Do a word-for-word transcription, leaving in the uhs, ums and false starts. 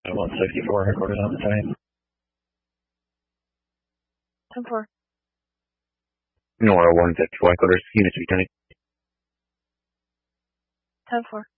I want sixty-four headquarters on the time. ten four. Nora one fifty-four headquarters, units returning. ten four.